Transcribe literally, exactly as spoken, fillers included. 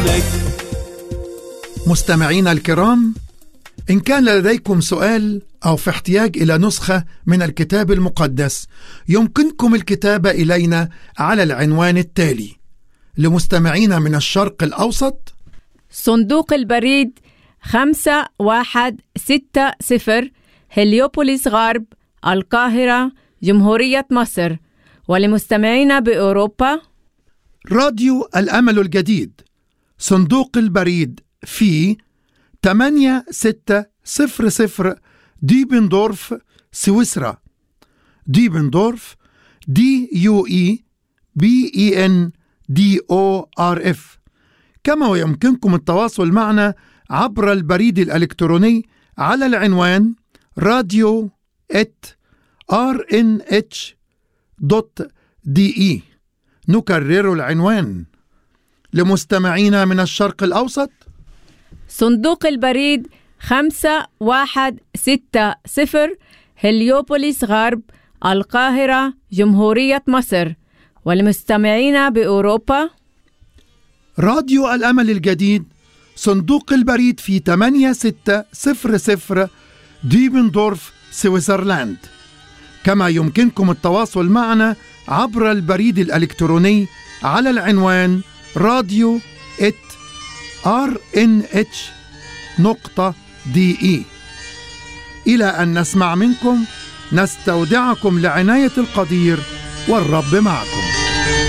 مستمعينا الكرام، إن كان لديكم سؤال أو في احتياج إلى نسخة من الكتاب المقدس، يمكنكم الكتابة إلينا على العنوان التالي: لمستمعينا من الشرق الأوسط، صندوق البريد خمسة واحد ستة صفر، هليوبوليس غرب، القاهرة، جمهورية مصر. ولمستمعينا بأوروبا، راديو الأمل الجديد، صندوق البريد في ثمانية ستة صفر صفر، ديبندورف، سويسرا. ديبندورف، دي يو إي بي إي إن دي أو آر إف. كما ويمكنكم التواصل معنا عبر البريد الإلكتروني على العنوان راديو آت آر إن إتش دوت دي إي. نكرر العنوان لمستمعينا من الشرق الأوسط: صندوق البريد خمسة واحد ستة صفر، هليوبوليس غرب، القاهرة، جمهورية مصر. ولمستمعينا بأوروبا، راديو الأمل الجديد، صندوق البريد في ثمانية ستة صفر صفر، ديبندورف، سويسرلاند. كما يمكنكم التواصل معنا عبر البريد الإلكتروني على العنوان راديو آت آر إن إتش نقطة دي إي. إلى أن نسمع منكم، نستودعكم لعناية القدير، والرب معكم.